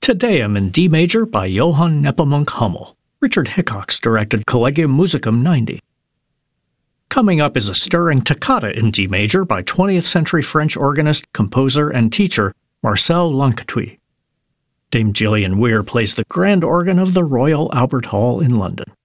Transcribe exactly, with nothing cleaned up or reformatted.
Te Deum in D major by Johann Nepomuk Hummel, Richard Hickox directed Collegium Musicum ninety. Coming up is a stirring toccata in D major by twentieth century French organist, composer, and teacher Marcel Lancatue. Dame Gillian Weir plays the grand organ of the Royal Albert Hall in London.